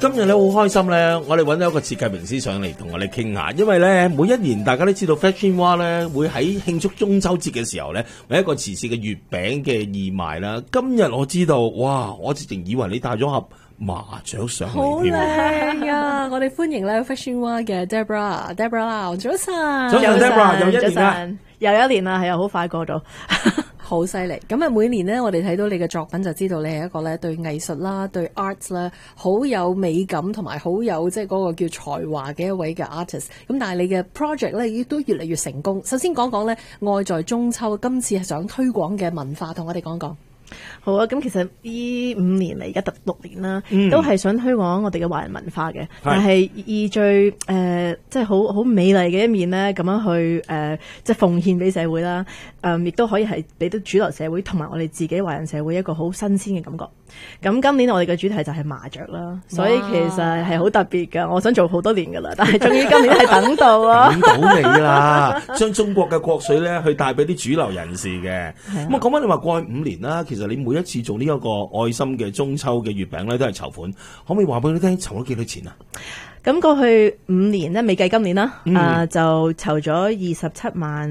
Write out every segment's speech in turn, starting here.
今日咧好開心咧，我哋揾到一個設計名師上嚟同我哋傾下，因為咧每一年大家都知道 Fashion Wa 咧會喺慶祝中秋節嘅時候咧，有一個慈善嘅月餅嘅義賣啦。今日我知道，哇！我直情以為你帶咗盒麻雀上嚟添。 好靚啊！我哋歡迎咧 Fashion Wa 嘅 Deborah，早晨， 早晨 Deborah，又一年啦， 又一年啦，係啊，好快過咗。 好犀利！咁啊，每年呢，我哋睇到你嘅作品就知道你係一個咧對藝術啦、對 arts 啦好有美感同埋好有即係嗰個叫才華嘅一位嘅 artist。咁但係你嘅 project 咧亦都越嚟越成功。首先講講咧，愛在中秋今次係想推廣嘅文化，同我哋講講。 好啊，咁其實呢5年嚟，而家第6年啦，都係想推廣我哋嘅華人文化嘅，但係以最即係好美麗嘅一面咧，咁樣去即係奉獻俾社會啦，亦都可以係俾到主流社會同埋我哋自己華人社會一個好新鮮嘅感覺。咁今年我哋嘅主題就係麻雀啦，所以其實係好特別㗎。我想做好多年㗎啦，但係終於今年係等到啊！ 等到你啦，將中國嘅國粹咧去帶俾啲主流人士嘅。咁啊，講翻你話過去5年啦，其實你每一次做呢一個愛心嘅中秋嘅月餅咧，都係籌款，可唔可以話俾你聽籌咗幾多錢啊？ 咁過去5年咧，未計今年啦，就籌咗27萬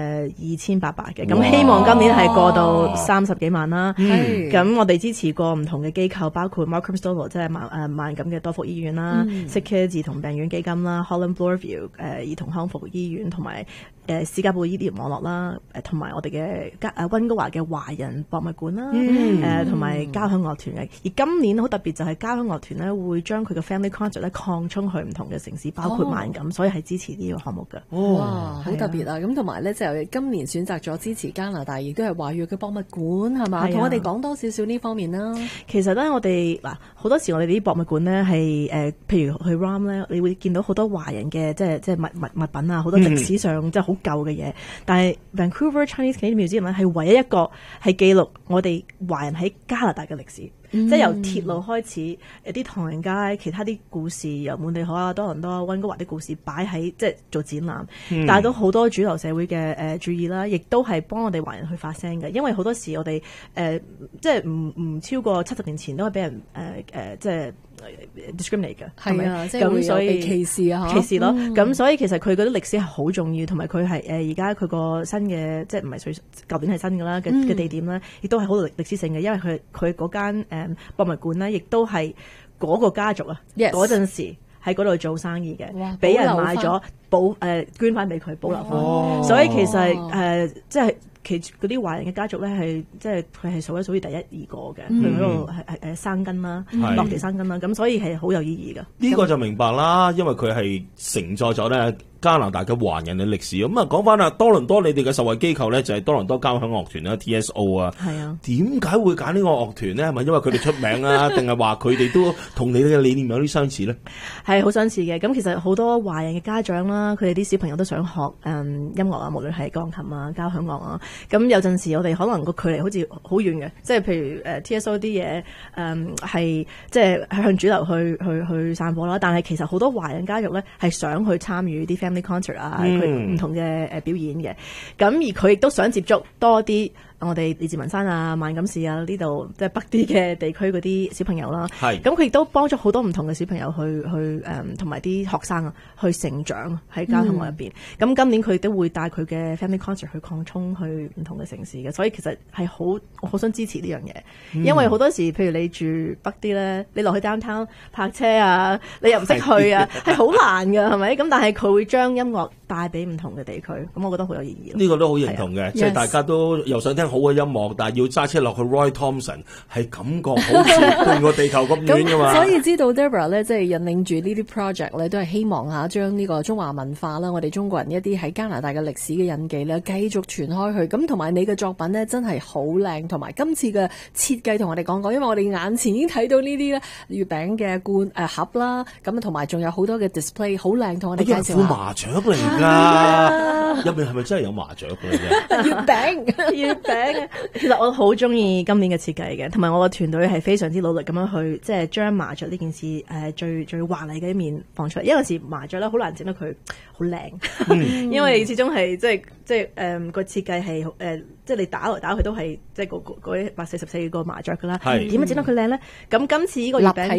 2800嘅，咁希望今年係過到30幾萬啦。咁我哋支持過唔同嘅機構，包括 Markham Stouffville 即係萬錦嘅多福醫院啦，Sick Kids 兒童病院基金啦，Holland Bloorview 兒童康復醫院同埋史嘉貝醫療網絡啦，同埋我哋嘅溫哥華嘅華人博物館啦，同埋交響樂團嘅。而今年好特別就係交響樂團咧會將佢嘅 Family Concert 咧擴充去唔同嘅城市，包括萬錦，所以係支持呢個項目嘅。 哇，好特別啊！咁同埋咧，就今年選擇咗支持加拿大，亦都係華裔嘅博物館，係嘛？同我哋講多少少呢方面啦。 其實咧，我哋嗱好多時我哋啲博物館咧係譬如去 ROM 咧，你會見到好多華人嘅即係物品啊，好多歷史上即係好舊嘅嘢。但係 Vancouver Chinese Canadian Museum 咧係唯一一個係記錄我哋華人喺加拿大嘅歷史。即係由鐵路開始，有啲唐人街，其他啲故事，由滿地可啊、多倫多、溫哥華啲故事擺喺即係做展覽，帶到好多主流社會嘅注意啦，亦都係幫我哋華人去發聲嘅。因為好多時我哋即係唔超過70年前都係俾人即係discriminate 嘅，係啊，即係會有被歧視啊，歧視咯。咁所以其實佢嗰啲歷史係好重要，同埋佢係而家佢個新嘅即係唔係舊年係新㗎啦嘅地點咧，亦都係好歷史性嘅，因為佢嗰間博物館咧，亦都係嗰個家族啊，嗰陣時喺嗰度做生意嘅，俾人買咗捐翻俾佢保留翻，所以其實即係嗰啲華人嘅家族咧係即係佢係數一數二第一2個嘅，佢嗰度係生根啦，落地生根啦，咁所以係好有意義㗎。 呢個就明白啦，因為佢係承載咗咧加拿大嘅華人嘅歷史。咁啊，講翻啦，多倫多你哋嘅受惠機構咧就係多倫多交響樂團啦 ，TSO 啊。係啊。點解會揀呢個樂團咧？係咪因為佢哋出名啊？定係話佢哋都同你哋嘅理念有啲相似咧？係好相似嘅。咁其實好多華人嘅家長啦，佢哋啲小朋友都想學音樂啊，無論係鋼琴啊、交響樂啊。咁有陣時我哋可能個距離好似好遠嘅，即係譬如TSO 啲嘢係即係向主流去散播啦。但係其實好多華人家族咧係想去參與啲family concert 啊，佢唔同嘅表演嘅。咁而佢亦都想接觸多啲我哋李治文山啊、萬錦市啊呢度即係北啲嘅地區嗰啲小朋友啦。係。咁佢亦都幫咗好多唔同嘅小朋友去同埋啲學生啊去成長喺交響樂入邊。咁今年佢都會帶佢嘅 family concert 去擴充去唔同嘅城市嘅，所以其實係我好想支持呢樣嘢，因為好多時譬如你住北啲咧，你落去 downtown 泊車啊，你又唔識去啊，係好難㗎，係咪？咁但係佢會將音樂帶俾唔同嘅地區，咁我覺得好有意義。呢個都好認同嘅，即係大家都又想聽好嘅音樂，但係要揸車落去 Roy Thomson 係感覺好似對個地球咁遠㗎嘛。 所以知道 Deborah 咧，即係引領住呢啲 project 咧，都係希望嚇將呢個中華文化啦，我哋中國人一啲喺加拿大嘅歷史嘅印記咧，繼續傳開去。咁同埋你嘅作品咧，真係好靚，同埋今次嘅設計同我哋講講，因為我哋眼前已經睇到呢啲咧月餅嘅盒啦，咁同埋仲有好多嘅 display 好靚，同我哋介紹下。 副麻雀嚟㗎，入面係咪真係有麻雀嘅啫？ 月餅，其實我好中意今年嘅設計嘅，同埋我個團隊係非常之努力咁樣去，即係將麻雀呢件事最華麗嘅一面放出嚟。因為有時麻雀咧好難整得佢好靚，因為始終係即係個設計係即係你打來打去都係即係嗰144個麻雀㗎啦。點樣整到佢靚咧？咁今次呢個月餅